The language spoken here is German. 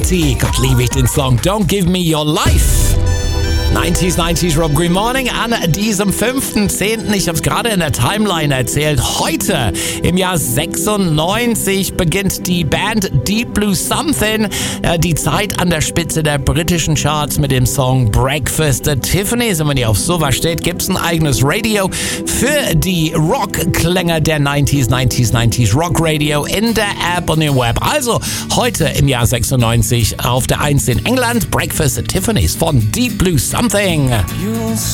Party. Gott, liebe ich den Song Don't Give Me Your Life. 90s Rob, Green Morning an diesem 5.10. Ich habe es gerade in der Timeline erzählt. Heute im Jahr 96 beginnt die Band Deep Blue Something die Zeit an der Spitze der britischen Charts mit dem Song Breakfast at Tiffany's. Und wenn ihr auf sowas steht, gibt es ein eigenes Radio für die Rock-Klänge der 90s Rock Radio in der App und im Web. Also heute im Jahr 96 auf der 1 in England Breakfast at Tiffany's von Deep Blue Something.